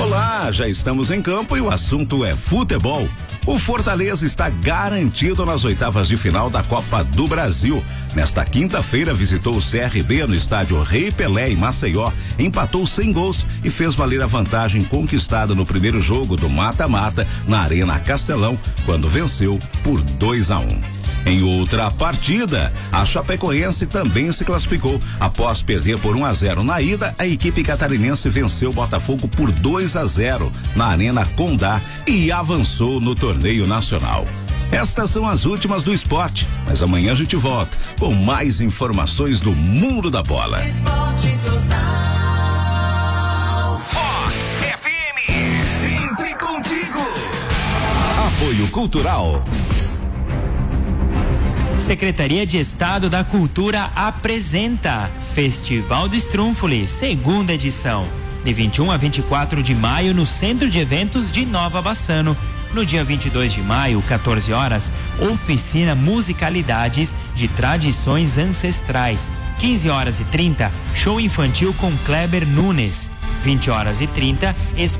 Olá, já estamos em campo e o assunto é futebol. O Fortaleza está garantido nas oitavas de final da Copa do Brasil. Nesta quinta-feira visitou o CRB no estádio Rei Pelé em Maceió, empatou sem gols e fez valer a vantagem conquistada no primeiro jogo do mata-mata na Arena Castelão, quando venceu por 2-1. Em outra partida, a Chapecoense também se classificou. Após perder por 1-0 na ida, a equipe catarinense venceu o Botafogo por 2-0 na Arena Condá e avançou no torneio nacional. Estas são as últimas do esporte, mas amanhã a gente volta com mais informações do mundo da bola. Fox FM, sempre contigo. Apoio Cultural. Secretaria de Estado da Cultura apresenta Festival do Estrúnfoli, segunda edição, de 21 a 24 de maio no Centro de Eventos de Nova Bassano. No dia 22 de maio, 14 horas, oficina Musicalidades de Tradições Ancestrais. 15h30, show infantil com Kleber Nunes. 20h30,